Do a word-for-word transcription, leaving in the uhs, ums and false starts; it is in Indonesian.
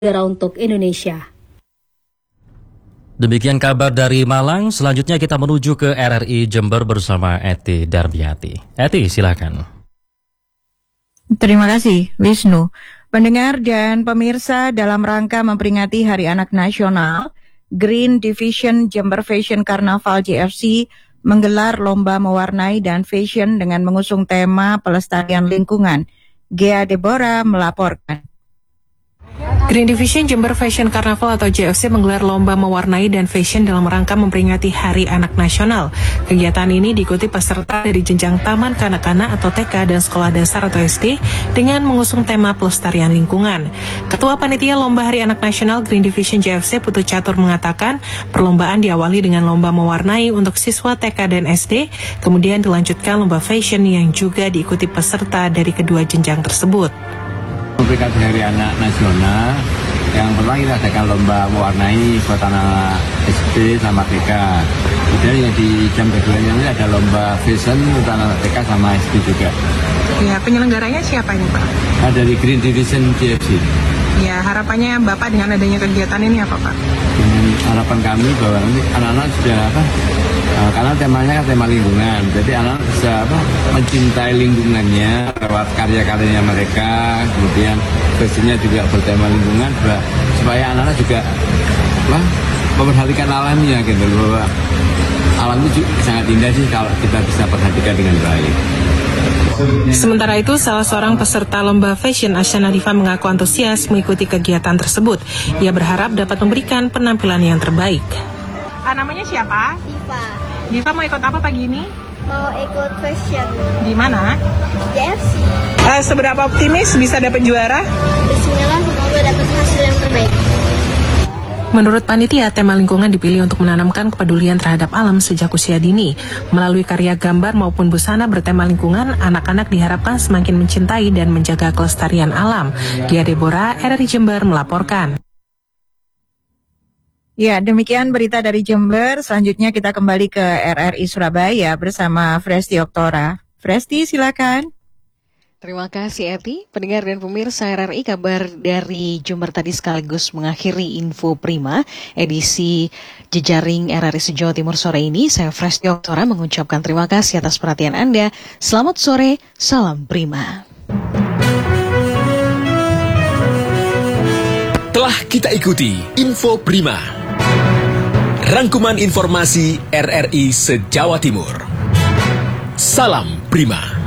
negara untuk Indonesia. Demikian kabar dari Malang. Selanjutnya kita menuju ke R R I Jember bersama Eti Darbiati. Eti, silakan. Terima kasih, Wisnu. Pendengar dan pemirsa, dalam rangka memperingati Hari Anak Nasional, Green Division Jember Fashion Carnaval J F C menggelar lomba mewarnai dan fashion dengan mengusung tema pelestarian lingkungan. Gea Deborah melaporkan. Green Division Jember Fashion Carnaval atau J F C menggelar lomba mewarnai dan fashion dalam rangka memperingati Hari Anak Nasional. Kegiatan ini diikuti peserta dari jenjang taman kanak-kanak atau T K dan sekolah dasar atau S D dengan mengusung tema pelestarian lingkungan. Ketua Panitia Lomba Hari Anak Nasional Green Division J F C Putu Catur mengatakan perlombaan diawali dengan lomba mewarnai untuk siswa T K dan S D, kemudian dilanjutkan lomba fashion yang juga diikuti peserta dari kedua jenjang tersebut. Memperingati Hari Anak Nasional, yang pertama kita adakan lomba mewarnai buat anak S D sama T K. Kemudian yang di jam keduanya ini ada lomba fashion untuk anak T K sama S D juga. Ya, penyelenggaranya siapa ini, Pak? Nah, dari Green Division J F C. Ya, harapannya Bapak dengan adanya kegiatan ini apa, Pak? Dengan harapan kami bahwa nanti anak-anak sudah apa? Uh, karena temanya kan tema lingkungan, jadi anak bisa apa? Mencintai lingkungannya lewat karya-karyanya mereka, kemudian fashionnya juga bertema lingkungan, supaya anak-anak juga apa? Memperhatikan alamnya gitu, bahwa alam itu sangat indah sih kalau kita bisa perhatikan dengan baik. Sementara itu, salah seorang peserta lomba fashion, Asyana Diva, mengaku antusias mengikuti kegiatan tersebut. Ia berharap dapat memberikan penampilan yang terbaik. Ah, namanya siapa? Diva. Diva mau ikut apa pagi ini? Mau ikut fashion. Di mana? J F C. Uh, seberapa optimis bisa dapat juara? Bismillah, semoga dapat hasil yang terbaik. Menurut panitia, tema lingkungan dipilih untuk menanamkan kepedulian terhadap alam sejak usia dini. Melalui karya gambar maupun busana bertema lingkungan, anak-anak diharapkan semakin mencintai dan menjaga kelestarian alam. Gea Deborah, R R I Jember melaporkan. Ya, demikian berita dari Jember. Selanjutnya kita kembali ke R R I Surabaya bersama Fresti Oktora. Fresti, silakan. Terima kasih, Eti. Pendengar dan pemirsa R R I, kabar dari Jember tadi sekaligus mengakhiri Info Prima edisi Jejaring R R I Sejawa Timur sore ini. Saya Fresti Oktora mengucapkan terima kasih atas perhatian Anda. Selamat sore, salam Prima. Telah kita ikuti Info Prima, rangkuman informasi R R I se-Jawa Timur. Salam Prima.